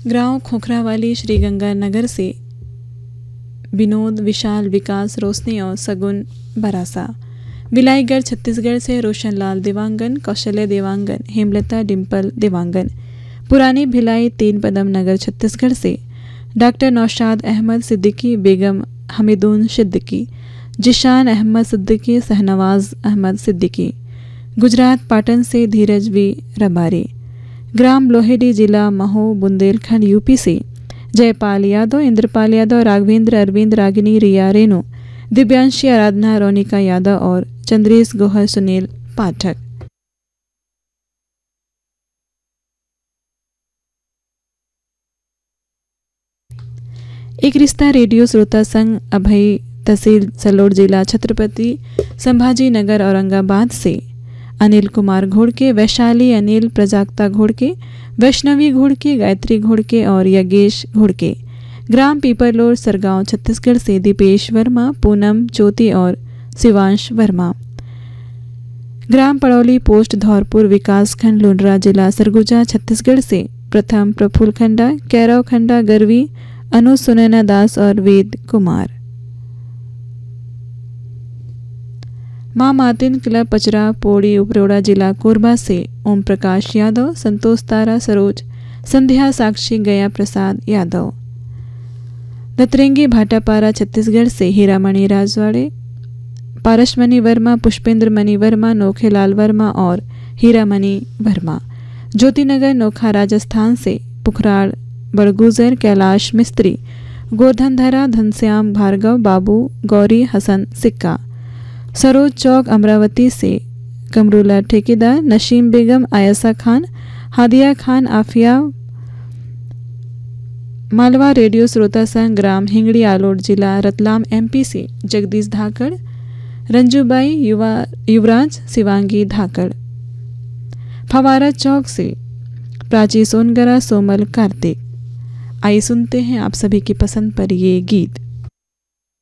गांव खोखरावाली श्रीगंगानगर से विनोद, विशाल, विकास, रोशनी और सगुन बरासा। बिलाईगढ़ छत्तीसगढ़ से रोशनलाल देवांगन, कौशल्य देवांगन, हेमलता डिम्पल देवांगन। पुरानी भिलाई तीन पदम नगर छत्तीसगढ़ से डॉक्टर नौशाद अहमद सिद्दीकी, बेगम हमीदुन सिद्दीकी, जिशान अहमद सिद्दीकी, शहनवाज अहमद सिद्दीकी। गुजरात पाटन से धीरज वी रबारी। ग्राम लोहेडी, जिला महो, बुंदेलखंड, यूपी से जयपाल यादव, इंद्रपाल यादव, राघवेंद्र, अरविंद, रागिनी, रिया, रेणु, दिव्यांशी, आराधना, रोनिका यादव और चंद्रेश गोहर, सुनील पाठक। एक रिश्ता रेडियो श्रोता संघ अभय, तहसील सलोट, जिला छत्रपति संभाजी नगर, औरंगाबाद से अनिल कुमार घोड़के, वैशाली अनिल, प्रजाक्ता घोड़के, वैष्णवी घोड़के, गायत्री घोड़के और यज्ञेश घोड़के। ग्राम पीपरलोर, सरगांव, छत्तीसगढ़ से दीपेश वर्मा, पूनम, ज्योति और शिवांश वर्मा। ग्राम पड़ौली पोस्ट धौरपुर, विकास खंड लुंड्रा, जिला सरगुजा, छत्तीसगढ़ से प्रथम, प्रफुल्ल खंडा, कैरव खंडा, गरवी, अनु, सुनैना दास और वेद कुमार। माँ मार्टिन क्लब पचरा पोड़ी, उपरोड़ा, जिला कोरबा से ओम प्रकाश यादव, संतोष तारा, सरोज, संध्या, साक्षी, गया प्रसाद यादव। दतरेंगी भाटापारा, छत्तीसगढ़ से हीरामणि राजवाड़े, पारसमणि वर्मा, पुष्पेंद्र मणि वर्मा, नोखेलाल वर्मा और हीरामणि वर्मा। ज्योतिनगर नोखा, राजस्थान से पुखराड़ बड़गुजर, कैलाश मिस्त्री, गोवर्धन धरा, धनश्याम भार्गव, बाबू, गौरी, हसन सिक्का। सरोज चौक, अमरावती से कमरुला ठेकेदार, नशीम बेगम, आयसा खान, हादिया खान, आफिया। मालवा रेडियो श्रोता संघ ग्राम हिंगड़ी, आलोट, जिला रतलाम, एमपी से जगदीश धाकड़, रंजूबाई, युवराज, शिवांगी धाकड़। फवारा चौक से प्राची सोनगरा, सोमल, कार्तिक। आइए सुनते हैं आप सभी की पसंद पर ये गीत।